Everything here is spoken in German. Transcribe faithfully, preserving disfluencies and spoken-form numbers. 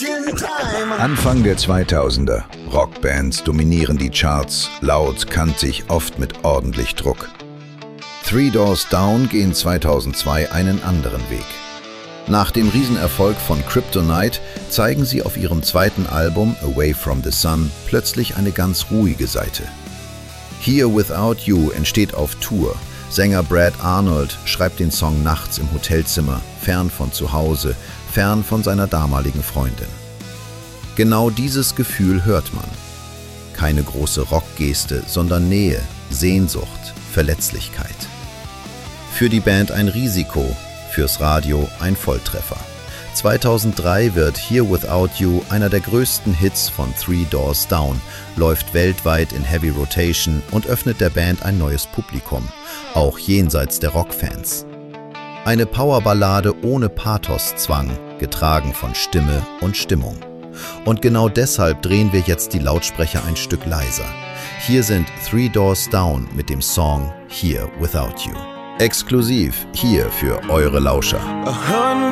Anfang der zweitausender. Rockbands dominieren die Charts, laut, kantig, oft mit ordentlich Druck. Three Doors Down gehen zweitausendzwei einen anderen Weg. Nach dem Riesenerfolg von Kryptonite zeigen sie auf ihrem zweiten Album Away from the Sun plötzlich eine ganz ruhige Seite. Here Without You entsteht auf Tour. Sänger Brad Arnold schreibt den Song nachts im Hotelzimmer, fern von zu Hause, fern von seiner damaligen Freundin. Genau dieses Gefühl hört man. Keine große Rockgeste, sondern Nähe, Sehnsucht, Verletzlichkeit. Für die Band ein Risiko, fürs Radio ein Volltreffer. zweitausenddrei wird Here Without You einer der größten Hits von Three Doors Down, läuft weltweit in Heavy Rotation und öffnet der Band ein neues Publikum, auch jenseits der Rockfans. Eine Powerballade ohne Pathoszwang, getragen von Stimme und Stimmung. Und genau deshalb drehen wir jetzt die Lautsprecher ein Stück leiser. Hier sind Three Doors Down mit dem Song Here Without You. Exklusiv hier für eure Lauscher.